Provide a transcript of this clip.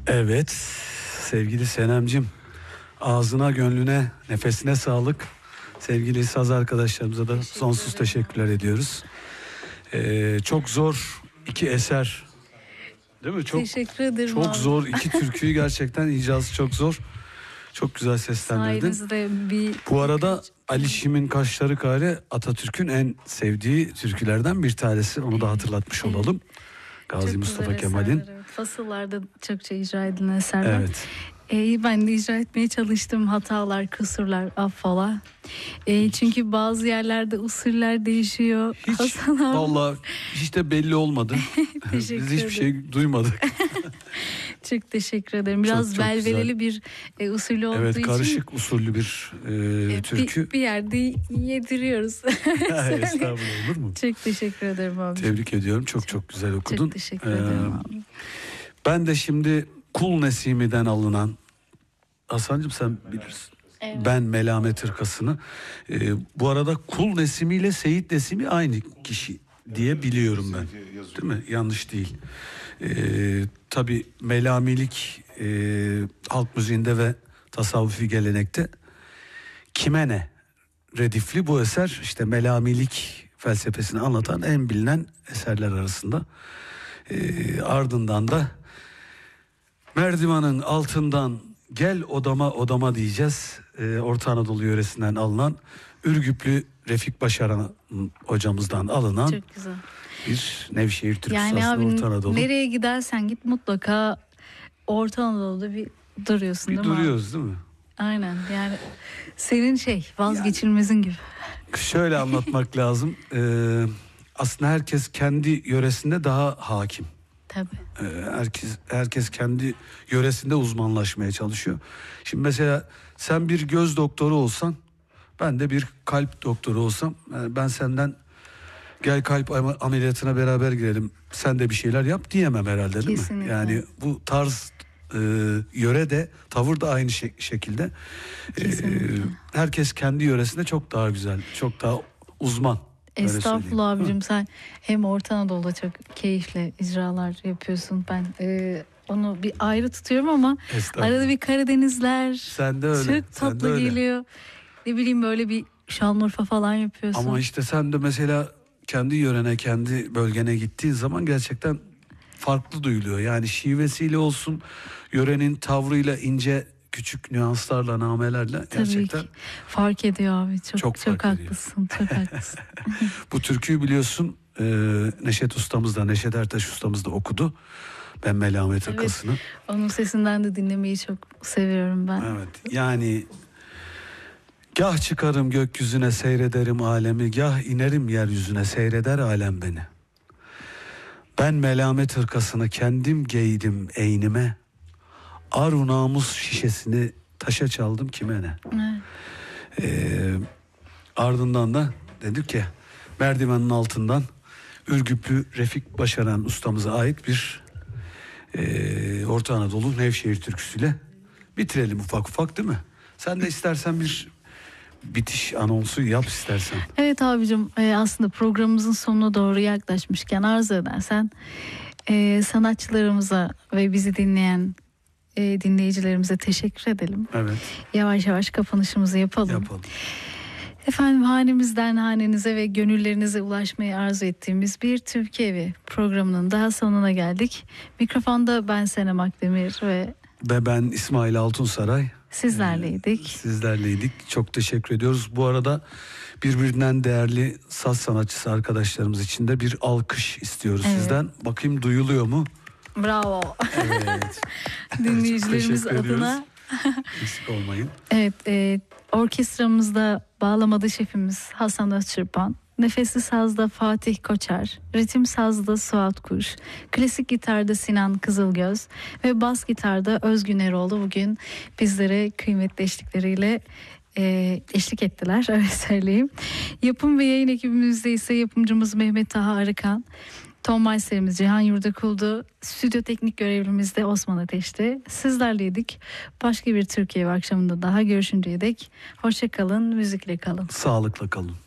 Evet sevgili Senemcim, ağzına gönlüne nefesine sağlık. Sevgili saz arkadaşlarımıza da sonsuz teşekkürler ediyoruz. Çok zor iki eser değil mi? Teşekkür ederim çok abi. Zor iki türküyü gerçekten icazı çok zor. Çok güzel seslendirdin. Bu arada Ali Şim'in Kaşları Kare Atatürk'ün en sevdiği türkülerden bir tanesi. Onu da hatırlatmış olalım. Gazi çok Mustafa Kemal'in. Evet. Fasıllarda çokça icra edilen eserler. Evet. Ben de icra etmeye çalıştım. Hatalar, kusurlar, affola. Çünkü bazı yerlerde usuller değişiyor. Hiç vallahi hiç de belli olmadı. Biz hiçbir şey duymadık. Çok teşekkür ederim. Biraz çok velveleli bir usulü olduğu için. Evet, karışık usullü bir türkü. Bir yerde yediriyoruz. Estağfurullah, olur mu? Çok teşekkür ederim abi. Tebrik ediyorum. Çok güzel okudun. Çok teşekkür ederim abi. Ben de şimdi Kul Nesimi'den alınan, Hasan'cığım sen bilirsin. Evet. Ben Melamet Hırkası'nı. Bu arada Kul Nesimi ile Seyit Nesimi aynı kişi diye biliyorum ben. Değil mi? Yanlış değil. Tabii melamilik halk müziğinde ve tasavvufi gelenekte kime ne redifli bu eser, işte melamilik felsefesini anlatan en bilinen eserler arasında. Ardından da Merdivanın altından gel odama odama diyeceğiz. Orta Anadolu yöresinden alınan, Ürgüplü Refik Başaran hocamızdan alınan çok güzel bir Nevşehir türküsü. Yani aslında abi, Orta Anadolu. Nereye gidersen git mutlaka Orta Anadolu'da bir duruyorsun değil mi? Bir duruyoruz değil mi? Aynen, yani senin vazgeçilmezin gibi. Şöyle anlatmak lazım. Aslında herkes kendi yöresinde daha hakim. Tabii. Herkes kendi yöresinde uzmanlaşmaya çalışıyor. Şimdi mesela sen bir göz doktoru olsan, ben de bir kalp doktoru olsam, ben senden gel kalp ameliyatına beraber girelim, sen de bir şeyler yap diyemem herhalde, değil kesinlikle mi? Yani bu tarz yöre de, tavır da aynı şekilde. Herkes kendi yöresinde çok daha güzel, çok daha uzman. Estağfurullah abicim, sen hem Orta Anadolu'da çok keyifli icralar yapıyorsun. Ben onu bir ayrı tutuyorum ama arada bir Karadenizler sen de öyle, çok tatlı geliyor. Ne bileyim, böyle bir Şanlıurfa falan yapıyorsun. Ama işte sen de mesela kendi yörene, kendi bölgene gittiğin zaman gerçekten farklı duyuluyor. Yani şivesiyle olsun, yörenin tavrıyla, ince küçük nüanslarla, namelerle gerçekten tabii ki fark ediyor abi. Çok haklısın. Çok haklısın. Bu türküyü biliyorsun, Neşet Ertaş ustamız da okudu. Ben Melamet Hırkası'nı. Evet, onun sesinden de dinlemeyi çok seviyorum ben. Evet, yani gah çıkarım gökyüzüne seyrederim alemi, gah inerim yeryüzüne seyreder alem beni. Ben Melamet Hırkası'nı kendim giydim eynime, ar namus şişesini taşa çaldım kime ne. Evet. Ardından da dedik ki merdivenin altından Ürgüplü Refik Başaran ustamıza ait bir Orta Anadolu Nevşehir türküsüyle bitirelim ufak ufak, değil mi? Sen de istersen bir bitiş anonsu yap istersen. Evet abicim, aslında programımızın sonuna doğru yaklaşmışken arzu edersen sanatçılarımıza ve bizi dinleyen dinleyicilerimize teşekkür edelim. Evet. Yavaş yavaş kapanışımızı yapalım. Efendim, hanemizden hanenize ve gönüllerinize ulaşmayı arzu ettiğimiz bir Türkiye Evi programının daha sonuna geldik. Mikrofonda ben Senem Akdemir ve ben İsmail Altunsaray. Sizlerleydik. Çok teşekkür ediyoruz. Bu arada birbirinden değerli saz sanatçısı arkadaşlarımız için de bir alkış istiyoruz sizden. Bakayım duyuluyor mu? Bravo. Evet. Dinleyicilerimiz adına. Eksik olmayın. Evet, orkestramızda bağlamada şefimiz Hasan Özçırpan, nefesli sazda Fatih Koçer, ritim sazda Suat Kuş, klasik gitarda Sinan Kızılgöz ve bas gitarda Özgün Eroğlu bugün bizlere kıymetli eşlikleriyle eşlik ettiler, öyle söyleyeyim. Yapım ve yayın ekibimizde ise yapımcımız Mehmet Taha Arıkan, ton masterimiz Cihan Yurdakuldu, stüdyo teknik görevlimiz de Osman Ateş'ti. Sizlerleydik. Başka bir Türkiye akşamında daha görüşünceye dek hoşça kalın, müzikle kalın. Sağlıkla kalın.